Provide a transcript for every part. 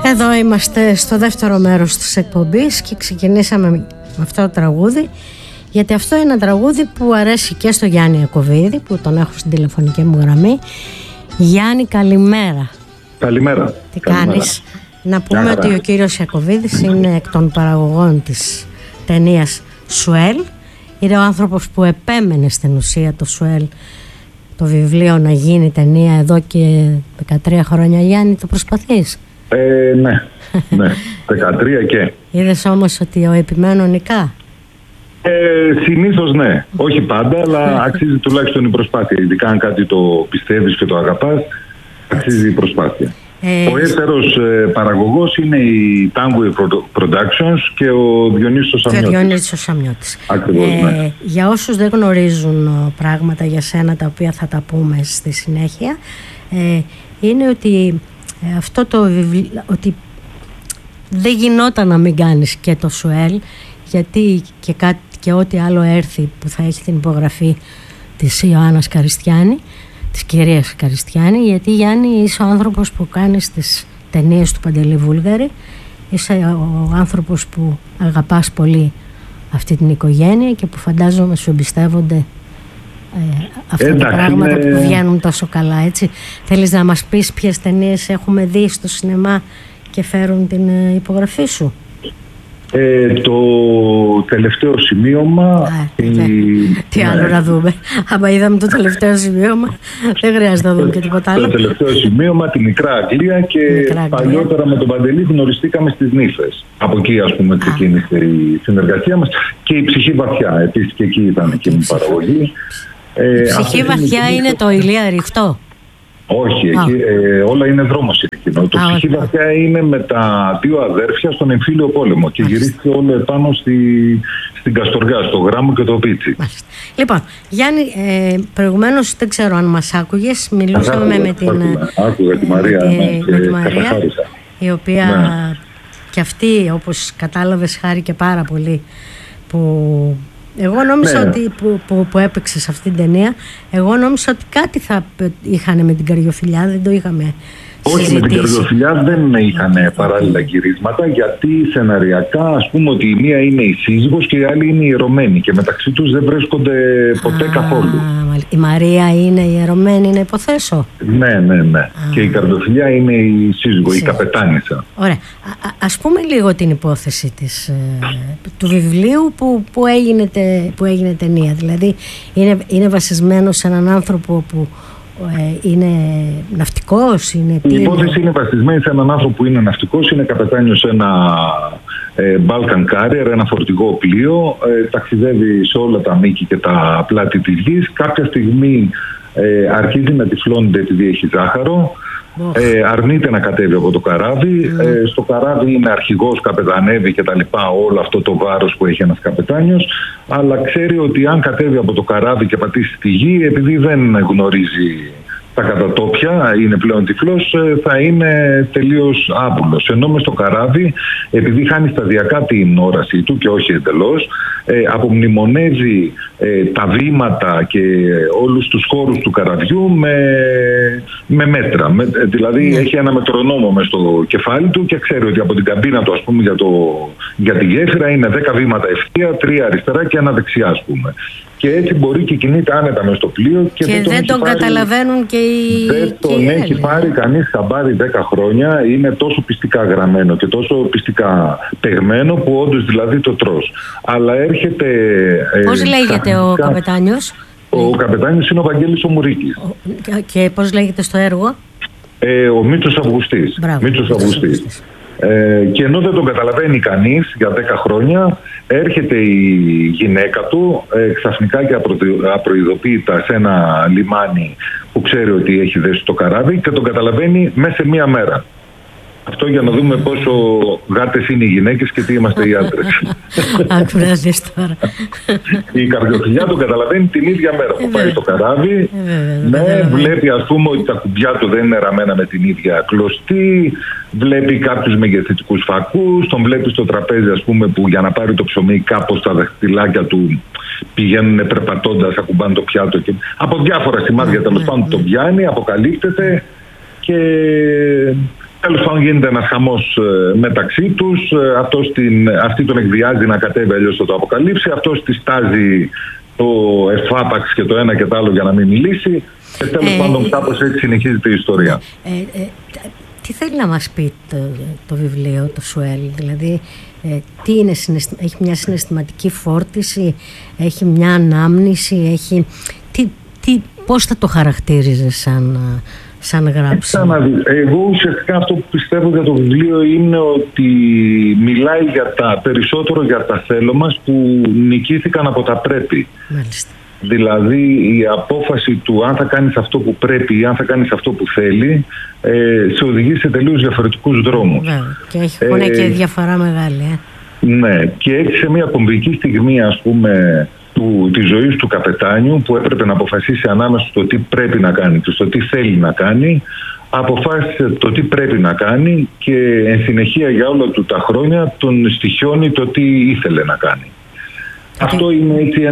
Εδώ είμαστε στο δεύτερο μέρος της εκπομπής και ξεκινήσαμε με αυτό το τραγούδι, γιατί αυτό είναι ένα τραγούδι που αρέσει και στο Γιάννη Ιακωβίδη, που τον έχω στην τηλεφωνική μου γραμμή. Γιάννη, καλημέρα. Καλημέρα. Τι κάνεις? Να πούμε ότι ο κύριος Ιακωβίδης είναι εκ των παραγωγών της ταινίας Σουέλ. Είναι ο άνθρωπος που επέμενε στην ουσία το Σουέλ, το βιβλίο, να γίνει ταινία εδώ και 13 χρόνια. Γιάννη, το προσπαθείς? Ναι, 13 και. Είδες όμως ότι ο επιμένω νικά? Συνήθως ναι, όχι πάντα, αλλά αξίζει τουλάχιστον η προσπάθεια. Ειδικά αν κάτι το πιστεύεις και το αγαπάς, αξίζει η προσπάθεια. Ο έτερος παραγωγός είναι η Tango Productions και ο Διονύσης ο Σαμιώτης. Ακριβώς, ναι. Για όσους δεν γνωρίζουν πράγματα για σένα, τα οποία θα τα πούμε στη συνέχεια, είναι ότι αυτό το βιβλίο, ότι δεν γινόταν να μην κάνεις και το Σουέλ, γιατί και ό,τι άλλο έρθει που θα έχει την υπογραφή της Ιωάννας Καριστιάνη, της κυρίας Καριστιάνη, γιατί Γιάννη είσαι ο άνθρωπος που κάνεις τις ταινίες του Παντελή Βούλγαρη, είσαι ο άνθρωπος που αγαπάς πολύ αυτή την οικογένεια και που φαντάζομαι σου εμπιστεύονται αυτά τα πράγματα που βγαίνουν τόσο καλά, έτσι. Θέλεις να μας πεις ποιες ταινίες έχουμε δει στο σινεμά και φέρουν την υπογραφή σου? Το τελευταίο σημείωμα. Τι άλλο να δούμε? Άμα είδαμε το τελευταίο σημείωμα, δεν χρειάζεται να δούμε και τίποτα άλλο. Το τελευταίο σημείωμα, τη Μικρά Αγγλία, και παλιότερα με τον Παντελή γνωριστήκαμε στις Νύφες. Από εκεί, ας πούμε, ξεκίνησε η συνεργασία μας. Και η Ψυχή Βαθιά, επίσης, και εκεί ήταν εκείνη η παραγωγή. Η Ψυχή Βαθιά είναι το Ηλία Ριχτό? Όχι, εκεί, όλα είναι δρόμος εκείνο. Το Ψυχή Βαθιά είναι με τα δύο αδέρφια στον εμφύλιο πόλεμο και γυρίστηκε όλο επάνω στην Καστοριά, στο Γράμμο και το Πίτσι. Λοιπόν, Γιάννη, προηγουμένως δεν ξέρω αν μας άκουγες, μιλούσαμε με την άκουγα τη Μαρία, με τη Μαρία, η οποία και αυτή, όπως κατάλαβες, χάρηκε πάρα πολύ που... Εγώ νόμιζα ότι που έπαιξε σε αυτήν την ταινία, εγώ νόμιζα ότι κάτι θα είχαν με την Καριοφιλιά, δεν το είχαμε συζητήσει. Όχι, με την Καριοφιλιά δεν είχαν παράλληλα γυρίσματα, γιατί σεναριακά, ας πούμε, ότι η μία είναι η σύζυγος και η άλλη είναι η ιερωμένη και μεταξύ τους δεν βρίσκονται ποτέ καθόλου. Η Μαρία είναι η ιερωμένη, να υποθέσω? Ναι. Και η Καριοφιλιά είναι η σύζυγο, η καπετάνισσα. Ωραία. Ας πούμε λίγο την υπόθεση του βιβλίου που έγινε ταινία. Δηλαδή είναι βασισμένο σε έναν άνθρωπο που είναι ναυτικός, η υπόθεση είναι βασισμένη σε έναν άνθρωπο που είναι ναυτικός, είναι καπετάνιος σε ένα Balkan Carrier, ένα φορτηγό πλοίο, ταξιδεύει σε όλα τα μήκη και τα πλάτη της γης. Κάποια στιγμή αρχίζει να τυφλώνεται επειδή έχει ζάχαρο, αρνείται να κατέβει από το καράβι. Στο καράβι είναι αρχηγός, καπετανεύει και τα λοιπά, όλο αυτό το βάρος που έχει ένας καπετάνιος, αλλά ξέρει ότι αν κατέβει από το καράβι και πατήσει τη γη, επειδή δεν γνωρίζει τα κατατόπια, είναι πλέον τυφλός, θα είναι τελείως άβουλος. Ενώ μες στο καράβι, επειδή χάνει σταδιακά την όρασή του και όχι εντελώς, απομνημονεύει τα βήματα και όλους τους χώρους του καραβιού με μέτρα. Δηλαδή έχει ένα μετρονόμο μες στο κεφάλι του και ξέρει ότι από την καμπίνα του, ας πούμε, για τη γέφυρα είναι 10 βήματα ευθεία, 3 αριστερά και 1 δεξιά, ας πούμε. Και έτσι μπορεί και κινείται άνετα μες στο πλοίο και δεν τον καταλαβαίνουν και οι... Δεν τον έχει πάρει κανείς χαμπάρι 10 χρόνια. Είναι τόσο πιστικά γραμμένο και τόσο πιστικά παιγμένο που όντως δηλαδή το τρως. Αλλά έρχεται... Πώς λέγεται ο καπετάνιος? Ο καπετάνιος είναι ο Βαγγέλης ο Μουρίκης. Και πώς λέγεται στο έργο? Ο Μίτσος Αυγουστής. Αυγουστής. Και ενώ δεν τον καταλαβαίνει κανείς για 10 χρόνια, έρχεται η γυναίκα του ξαφνικά και απροειδοποίητα σε ένα λιμάνι που ξέρει ότι έχει δέσει το καράβι και τον καταλαβαίνει μέσα σε μία μέρα. Αυτό για να δούμε πόσο γάτες είναι οι γυναίκες και τι είμαστε οι άντρες. Ακουράζεις τώρα. Η Καρδιοφιλιά τον καταλαβαίνει την ίδια μέρα που πάει στο καράβι. Βλέπει, ας πούμε, ότι τα κουμπιά του δεν είναι ραμμένα με την ίδια κλωστή. Βλέπει κάποιους μεγεθυντικούς φακούς. Τον βλέπει στο τραπέζι, ας πούμε, που για να πάρει το ψωμί κάπως τα δαχτυλάκια του πηγαίνουν περπατώντας, ακουμπάνε το πιάτο. Και από διάφορα σημάδια τέλος πάντων τον πιάνει, αποκαλύπτεται και Τέλος πάντων γίνεται ένας χαμός μεταξύ τους, αυτή τον εκβιάζει να κατέβει, αλλιώς θα το αποκαλύψει, αυτός τη στάζει το εφάπαξ και το ένα και το άλλο για να μην μιλήσει, και τέλος πάντων κάπως έτσι συνεχίζεται η ιστορία. Τι θέλει να μας πει το βιβλίο, το Σουέλ, δηλαδή τι είναι, έχει μια συναισθηματική φόρτιση, έχει μια ανάμνηση, έχει, πώς θα το περισσότερο σαν γράψιμο? Εγώ ουσιαστικά αυτό που πιστεύω για το βιβλίο είναι ότι μιλάει περισσότερο για τα θέλω μας που νικήθηκαν από τα πρέπει. Μάλιστα. Δηλαδή η απόφαση του αν θα κάνεις αυτό που πρέπει ή αν θα κάνεις αυτό που θέλει σε οδηγεί σε τελείως διαφορετικούς δρόμους. Και έχουν και διαφορά μεγάλη. Ναι, και έτσι σε μια κομβική στιγμή, ας πούμε, της ζωής του καπετάνιου, που έπρεπε να αποφασίσει ανάμεσα στο τι πρέπει να κάνει και στο τι θέλει να κάνει, αποφάσισε το τι πρέπει να κάνει και εν συνεχεία για όλα του τα χρόνια τον στοιχιώνει το τι ήθελε να κάνει. Αυτό είναι έτσι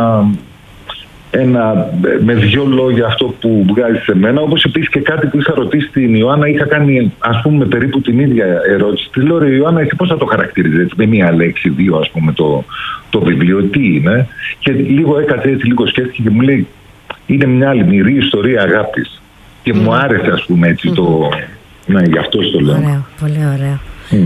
με δύο λόγια αυτό που βγάζει σε μένα, όπως επίσης και κάτι που είχα ρωτήσει την Ιωάννα. Είχα κάνει, ας πούμε, περίπου την ίδια ερώτηση. Της λέω, Ιωάννα, εσύ πώς θα το χαρακτηρίζεις με μία λέξη, δύο, ας πούμε, το βιβλίο, τι είναι? Και λίγο έκατσε έτσι, λίγο σκέφτηκε και μου λέει, είναι μια αλμυρή ιστορία αγάπης. Και μου άρεσε, ας πούμε, έτσι ναι, γι' αυτό το λέω. Ωραίο, πολύ ωραίο.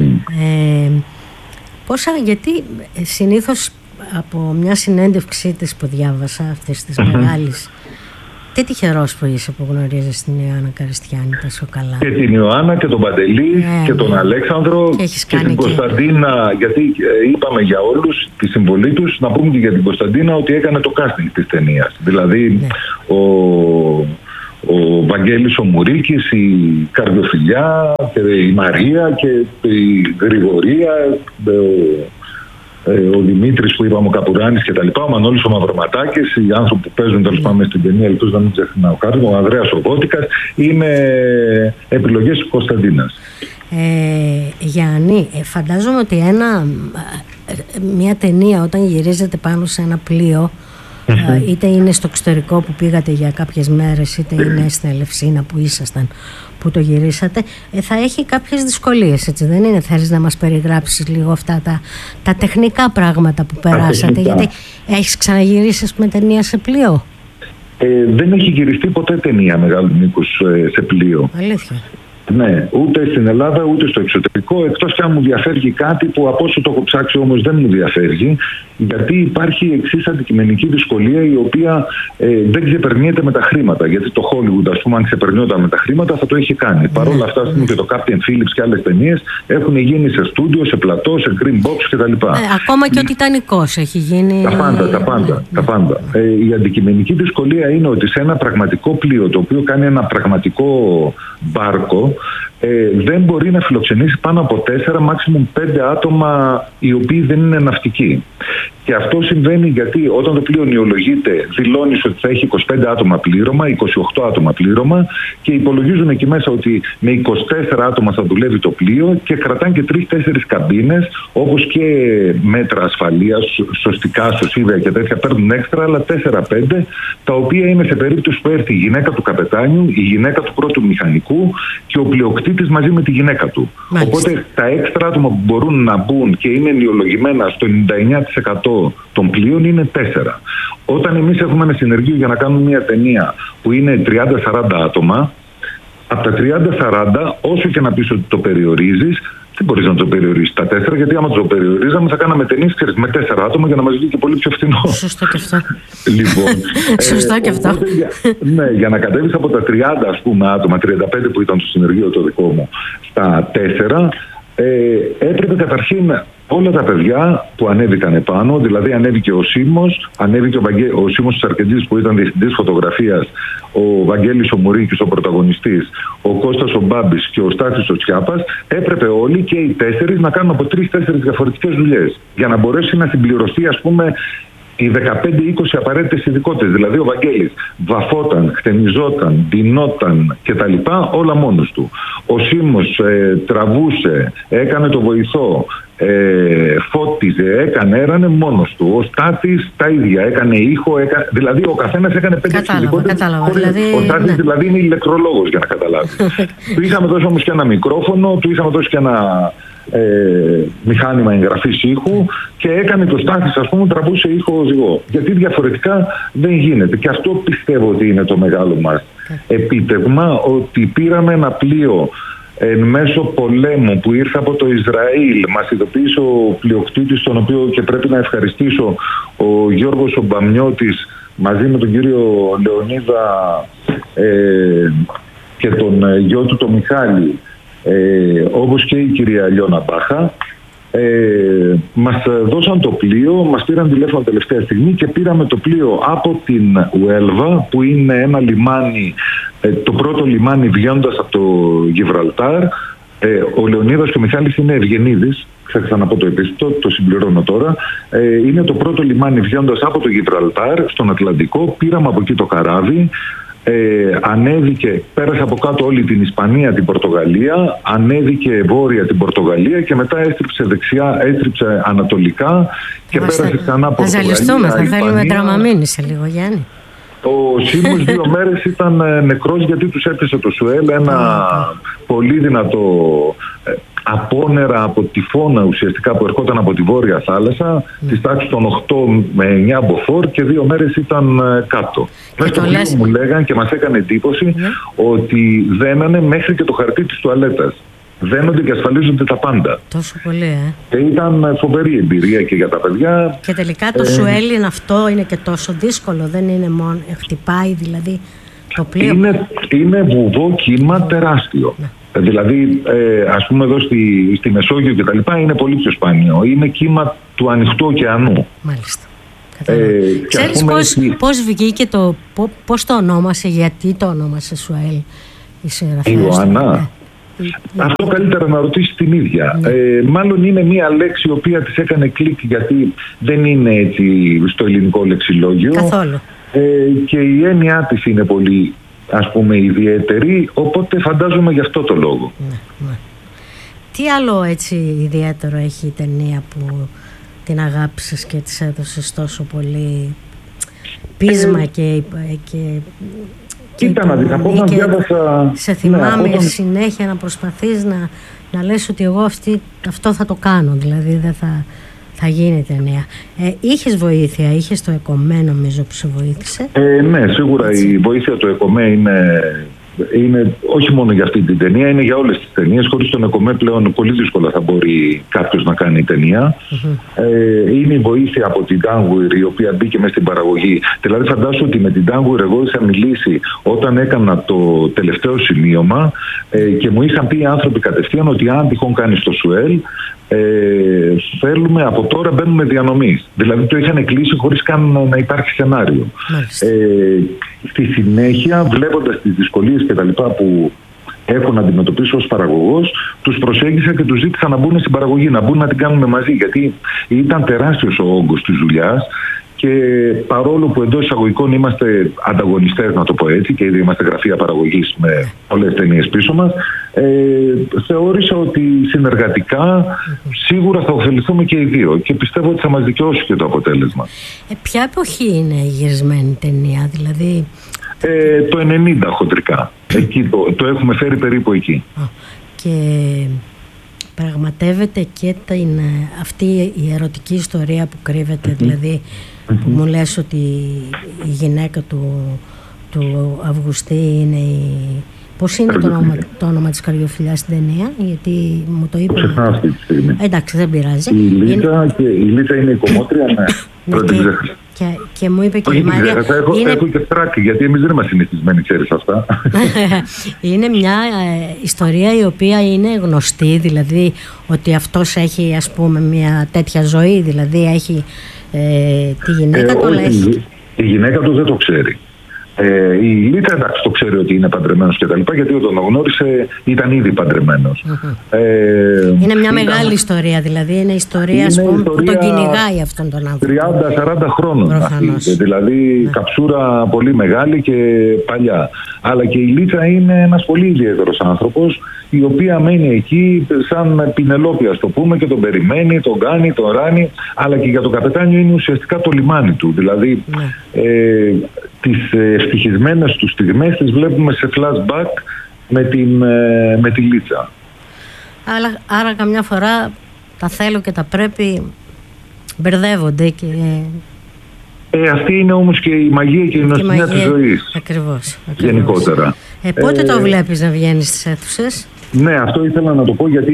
Γιατί συνήθως από μια συνέντευξή της που διάβασα, αυτής της μεγάλης, τι τυχερός που είσαι που γνωρίζεις την Ιωάννα Καριστιάνη τόσο καλά. Και την Ιωάννα και τον Παντελή και τον Αλέξανδρο και την Κωνσταντίνα, γιατί είπαμε για όλους τη συμβολή τους, να πούμε και για την Κωνσταντίνα ότι έκανε το casting της ταινίας. Δηλαδή ο Βαγγέλης ο Μουρίκης, η Καρδιοφιλιά και η Μαρία και η Γρηγορία, ο Δημήτρης που είπαμε, ο Καπουράνης και τα λοιπά, ο Μανώλης ο Μαυροματάκης, οι άνθρωποι που παίζουν τέλος πάντων στην ταινία, ελπίζω να μην ξεχνάω κάτι, ο Ανδρέας ο Γότικας, είναι επιλογές της Κωνσταντίνας. Γιάννη, φαντάζομαι ότι μια ταινία όταν γυρίζεται πάνω σε ένα πλοίο, είτε είναι στο εξωτερικό που πήγατε για κάποιες μέρες, είτε είναι στην Ελευσίνα που ήσασταν, που το γυρίσατε, θα έχει κάποιες δυσκολίες, έτσι δεν είναι? Θέλεις να μας περιγράψεις λίγο αυτά τα τεχνικά πράγματα που περάσατε? Γιατί έχεις ξαναγυρίσει με ταινία σε πλοίο? Δεν έχει γυριστεί ποτέ ταινία μεγάλου μήκους σε πλοίο. Αλήθεια? Ναι, ούτε στην Ελλάδα ούτε στο εξωτερικό, εκτός και αν μου διαφεύγει κάτι που από όσο το έχω ψάξει όμως δεν μου διαφεύγει, γιατί υπάρχει η εξής αντικειμενική δυσκολία, η οποία δεν ξεπερνιέται με τα χρήματα. Γιατί το Hollywood, ας πούμε, αν ξεπερνιόταν με τα χρήματα θα το είχε κάνει. Παρ' όλα αυτά, ας πούμε, και το Captain Phillips και άλλες ταινίες έχουν γίνει σε στούντιο, σε πλατό, σε green box κτλ. Ακόμα και ο Τιτανικός έχει γίνει. Τα πάντα. Η αντικειμενική δυσκολία είναι ότι σε ένα πραγματικό πλοίο, το οποίο κάνει ένα πραγματικό μπάρκο, δεν μπορεί να φιλοξενήσει πάνω από 4, maximum 5 άτομα οι οποίοι δεν είναι ναυτικοί. Και αυτό συμβαίνει γιατί όταν το πλοίο νεολογείται, δηλώνεις ότι θα έχει 25 άτομα πλήρωμα, 28 άτομα πλήρωμα, και υπολογίζουν εκεί μέσα ότι με 24 άτομα θα δουλεύει το πλοίο και κρατάνε και 3-4 καμπίνες, όπως και μέτρα ασφαλείας, σωστικά, σωσίδια και τέτοια, παίρνουν έξτρα, αλλά 4-5, τα οποία είναι σε περίπτωση που έρθει η γυναίκα του καπετάνιου, η γυναίκα του πρώτου μηχανικού και ο πλειοκτήτης μαζί με τη γυναίκα του. Μάλιστα. Οπότε τα έξτρα άτομα που μπορούν να μπουν και είναι νεολογημένα στο 99% των πλοίων είναι 4. Όταν εμείς έχουμε ένα συνεργείο για να κάνουμε μια ταινία που είναι 30-40 άτομα, από τα 30-40, όσο και να πεις ότι το περιορίζεις, δεν μπορείς να το περιορίσεις τα 4, γιατί άμα το περιορίζαμε θα κάναμε ταινίες με 4 άτομα για να μας βγει και πολύ πιο φθηνό. Σωστό και αυτό. Λοιπόν, σωστό και αυτό. Ναι, για να κατέβεις από τα 30, ας πούμε, άτομα, 35 που ήταν στο συνεργείο το δικό μου, στα 4, έπρεπε καταρχήν όλα τα παιδιά που ανέβηκαν επάνω, δηλαδή ανέβηκε ο Σίμος, ανέβηκε ο Σίμος της Αρκεντζής που ήταν διευθυντής φωτογραφίας, ο Βαγγέλης ο Μουρίκης ο πρωταγωνιστής, ο Κώστας ο Μπάμπης και ο Στάθης ο Τσιάπας, έπρεπε όλοι και οι 4 να κάνουν από 3-4 διαφορετικές δουλειές για να μπορέσει να συμπληρωθεί, ας πούμε, οι 15-20 απαραίτητες ειδικότητες. Δηλαδή ο Βαγγέλης βαφόταν, χτενιζόταν, ντυνόταν κτλ. Όλα μόνος του. Ο Σίμος τραβούσε, έκανε το βοηθό, φώτιζε, έρανε μόνος του. Ο Στάθης τα ίδια, έκανε ήχο, δηλαδή ο καθένας έκανε 5 ειδικότητες. Δηλαδή, ο Στάθης δηλαδή είναι ηλεκτρολόγος, για να καταλάβει. Του είχαμε δώσει όμως και ένα μικρόφωνο, του είχαμε δώσει και ένα μηχάνημα εγγραφής ήχου και έκανε το Στάθης, ας πούμε, τραβούσε ήχο οδηγό. Γιατί διαφορετικά δεν γίνεται. Και αυτό πιστεύω ότι είναι το μεγάλο μας επίτευγμα, ότι πήραμε ένα πλοίο εν μέσω πολέμου που ήρθε από το Ισραήλ. Μας ειδοποίησε ο πλειοκτήτης, τον οποίο και πρέπει να ευχαριστήσω, ο Γιώργος ο Μπαμιώτης, μαζί με τον κύριο Λεωνίδα και τον γιο του τον Μιχάλη, όπως και η κυρία Λιώνα Μπάχα, μας δώσαν το πλοίο, μας πήραν τηλέφωνο τελευταία στιγμή και πήραμε το πλοίο από την Ουέλβα, που είναι ένα λιμάνι, το πρώτο λιμάνι βγαίνοντας από το Γιβραλτάρ. Ο Λεωνίδας και ο Μιχάλης είναι Ευγενίδης, ξέχασα να πω το επίθετο, το συμπληρώνω τώρα. Είναι το πρώτο λιμάνι βγαίνοντας από το Γιβραλτάρ στον Ατλαντικό. Πήραμε από εκεί το καράβι, ανέβηκε, πέρασε από κάτω όλη την Ισπανία, την Πορτογαλία, ανέβηκε βόρεια την Πορτογαλία και μετά έστριψε δεξιά, έστριψε ανατολικά και πέρασε ξανά Πορτογαλία. Θα ζαλιστούμε, θα θέλουμε δραμαμίνη σε λίγο, Γιάννη. Ο Σίμος 2 μέρες ήταν νεκρός γιατί τους έπεσε το Σουέλ, ένα πολύ δυνατό απόνερα από τυφώνα ουσιαστικά που ερχόταν από τη Βόρεια Θάλασσα, της τάξης των 8 με 9 μποφόρ, και 2 μέρες ήταν κάτω. Μέσα στο πλοίο μου λέγαν και μας έκανε εντύπωση ότι δένανε μέχρι και το χαρτί της τουαλέτας. Δένονται και ασφαλίζονται τα πάντα. Τόσο πολύ, Και ήταν φοβερή εμπειρία και για τα παιδιά. Και τελικά το Σουέλ είναι αυτό, είναι και τόσο δύσκολο, δεν είναι μόνο, χτυπάει δηλαδή το πλοίο. Είναι βουβό κύμα τεράστιο. Δηλαδή, ας πούμε εδώ στη Μεσόγειο και τα λοιπά είναι πολύ πιο σπάνιο. Είναι κύμα του ανοιχτού ωκεανού. Μάλιστα. Ξέρεις πώς βγήκε πώς το ονόμασε, γιατί το ονόμασε Σουέλ η συγγραφέα? Η Ιωάννα. Αυτό καλύτερα να ρωτήσει την ίδια. Μάλλον είναι μία λέξη η οποία της έκανε κλικ, γιατί δεν είναι έτσι στο ελληνικό λεξιλόγιο. Καθόλου. Και η έννοιά της είναι πολύ, ας πούμε, ιδιαίτερη, οπότε φαντάζομαι γι' αυτό το λόγο. Ναι. Τι άλλο έτσι ιδιαίτερο έχει η ταινία που την αγάπησες και της έδωσες τόσο πολύ πείσμα και κοίτα να δεις, από όταν διάβασα... Σε θυμάμαι συνέχεια να προσπαθείς να λες ότι εγώ αυτό θα το κάνω, δηλαδή δεν θα γίνει ταινία. Είχες βοήθεια, είχες το ΕΚΟΜΕ νομίζω που σε βοήθησε. Ναι, σίγουρα έτσι. Η βοήθεια του ΕΚΟΜΕ είναι όχι μόνο για αυτή την ταινία, είναι για όλες τις ταινίες. Χωρίς τον ΕΚΟΜΕ πλέον πολύ δύσκολα θα μπορεί κάποιος να κάνει ταινία. Είναι η βοήθεια από την Τάνγουιρ, η οποία μπήκε μέσα στην παραγωγή. Δηλαδή φαντάσου ότι με την Τάνγουιρ εγώ είχα μιλήσει όταν έκανα το τελευταίο σημείωμα και μου είχαν πει οι άνθρωποι κατευθείαν ότι αν τυχόν κάνεις το Σουέλ, θέλουμε από τώρα, μπαίνουμε διανομής. Δηλαδή το είχαν κλείσει χωρίς καν να υπάρχει σενάριο. Στη συνέχεια, βλέποντας τις δυσκολίες και τα λοιπά που έχω να αντιμετωπίσω ως παραγωγός, τους προσέγγισα και τους ζήτησα να μπουν στην παραγωγή, να μπουν να την κάνουμε μαζί, γιατί ήταν τεράστιος ο όγκος της δουλειάς. Και παρόλο που εντός εισαγωγικών είμαστε ανταγωνιστές, να το πω έτσι, και ήδη είμαστε γραφεία παραγωγής με πολλές ταινίες πίσω μας, θεώρησα ότι συνεργατικά σίγουρα θα ωφεληθούμε και οι δύο και πιστεύω ότι θα μας δικαιώσει και το αποτέλεσμα. Ποια εποχή είναι η γυρισμένη ταινία, δηλαδή? Το 90 χοντρικά. Εκεί το έχουμε φέρει περίπου εκεί. Και πραγματεύεται και αυτή η ερωτική ιστορία που κρύβεται, δηλαδή που μου λες ότι η γυναίκα του Αυγουστή είναι πώς είναι το όνομα της καρδιοφιλιάς στην ταινία, γιατί μου το είπε. Ξεχνάω αυτή τη στιγμή. Εντάξει, δεν πειράζει. Η Λίζα είναι η κομμότρια, ναι. Και μου είπε και η Μαρία. Έχω και φράκη, γιατί εμείς δεν είμαστε συνηθισμένοι, ξέρεις αυτά. Είναι μια ιστορία η οποία είναι γνωστή, δηλαδή ότι αυτός έχει, ας πούμε, μια τέτοια ζωή, δηλαδή έχει τη γυναίκα του. Η γυναίκα του δεν το ξέρει. Η Λίτσα, εντάξει, το ξέρει ότι είναι παντρεμένος κτλ. Γιατί όταν τον γνώρισε ήταν ήδη παντρεμένος. Είναι μια μεγάλη ιστορία, δηλαδή. Είναι ιστορία που τον κυνηγάει αυτόν τον άνθρωπο. 30-40 χρόνων αυτή. Δηλαδή καψούρα πολύ μεγάλη και παλιά. Αλλά και η Λίτσα είναι ένας πολύ ιδιαίτερος άνθρωπος, η οποία μένει εκεί σαν Πινελόπη, ας το πούμε, και τον περιμένει, τον κάνει, τον ράνει. Αλλά και για τον καπετάνιο είναι ουσιαστικά το λιμάνι του. Δηλαδή τις ευτυχισμένες του στιγμές τις βλέπουμε σε flashback με τη Λίτσα. Άρα καμιά φορά τα θέλω και τα πρέπει μπερδεύονται και... αυτή είναι όμως και η μαγεία και η νοστιμιά της ζωής. Ακριβώς. Γενικότερα. Πότε το βλέπεις να βγαίνεις στις αίθουσες? Ναι, αυτό ήθελα να το πω, γιατί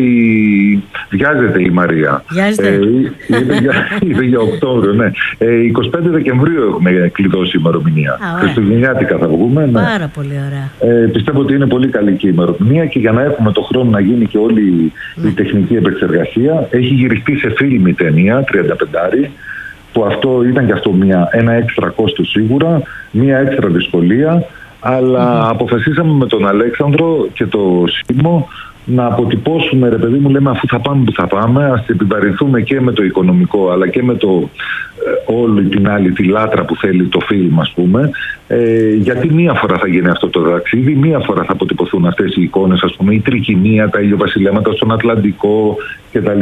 βιάζεται η Μαρία. Βιάζεται. Είπε για Οκτώβριο, ναι. 25 Δεκεμβρίου έχουμε κλειδώσει ημερομηνία. Χριστουγεννιάτικα θα βγούμε. Ναι. Πάρα πολύ ωραία. Πιστεύω ότι είναι πολύ καλή και η ημερομηνία, και για να έχουμε το χρόνο να γίνει και όλη η τεχνική επεξεργασία, έχει γυριστεί σε φίλμη ταινία, 35, που αυτό ήταν και αυτό ένα έξτρα κόστος σίγουρα, μια έξτρα δυσκολία. Αλλά αποφασίσαμε με τον Αλέξανδρο και το Σίμω να αποτυπώσουμε, ρε παιδί μου, λέμε, αφού θα πάμε που θα πάμε, ας επιβαρυνθούμε και με το οικονομικό, αλλά και με το όλη την άλλη τη λάτρα που θέλει το φιλμ, ας πούμε, γιατί μία φορά θα γίνει αυτό το ταξίδι, μία φορά θα αποτυπωθούν αυτές οι εικόνες, ας πούμε, η τρικυμία, τα ηλιοβασιλέματα στον Ατλαντικό κτλ.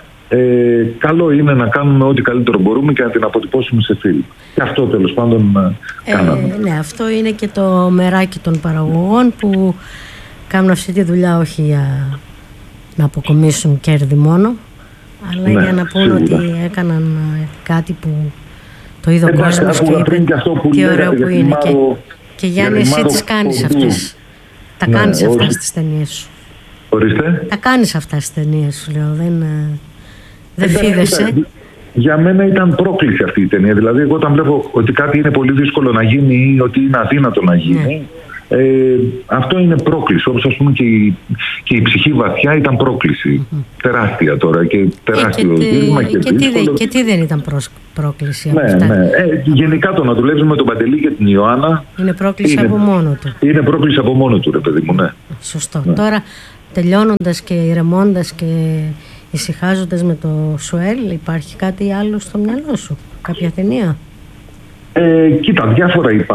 Καλό είναι να κάνουμε ό,τι καλύτερο μπορούμε και να την αποτυπώσουμε σε φιλμ. Και αυτό τέλος πάντων κάναμε. Ναι, αυτό είναι και το μεράκι των παραγωγών που κάνουν αυτή τη δουλειά όχι για να αποκομίσουν κέρδη μόνο, αλλά για να πούν ότι έκαναν κάτι που το είδε ο κόσμος και είπε τι ωραίο που είναι. Και Γιάννη, εσύ τις κάνεις αυτές. Τα κάνεις αυτά στις ταινίες σου. Ορίστε. Τα κάνεις αυτά στις ταινίες σου, λέω. Δεν φίδεσαι. Για μένα ήταν πρόκληση αυτή η ταινία. Δηλαδή, εγώ όταν βλέπω ότι κάτι είναι πολύ δύσκολο να γίνει ή ότι είναι αδύνατο να γίνει, αυτό είναι πρόκληση. Όπως, ας πούμε, και η ψυχή βαθιά ήταν πρόκληση. Τεράστια τώρα και τεράστιο δίλημμα και δύσκολο. Και τι δεν ήταν πρόκληση? Γενικά το να δουλεύεις με τον Παντελή και την Ιωάννα είναι πρόκληση από μόνο του. Είναι πρόκληση από μόνο του, ρε παιδί μου, ναι. Σωστό. Τώρα, τελειώνοντας και ηρεμώντας και ησυχάζοντας με το Σουέλ, υπάρχει κάτι άλλο στο μυαλό σου? Κάποια ταινία? Κοίτα, διάφορα υπάρχουν.